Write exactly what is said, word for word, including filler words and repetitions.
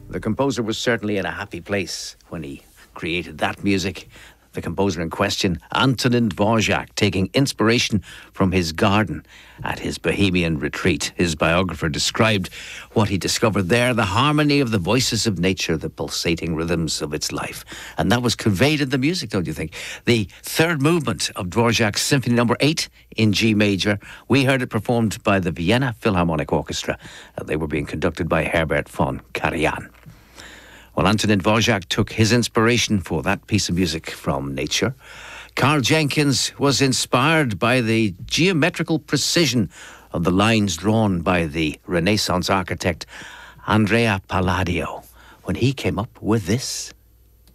The composer was certainly in a happy place when he created that music. The composer in question, Antonin Dvorak, taking inspiration from his garden at his Bohemian retreat. His biographer described what he discovered there, the harmony of the voices of nature, the pulsating rhythms of its life. And that was conveyed in the music, don't you think? The third movement of Dvorak's Symphony Number eight in G major. We heard it performed by the Vienna Philharmonic Orchestra. They were being conducted by Herbert von Karajan. Well, Antonin Dvorak took his inspiration for that piece of music from nature. Karl Jenkins was inspired by the geometrical precision of the lines drawn by the Renaissance architect Andrea Palladio when he came up with this.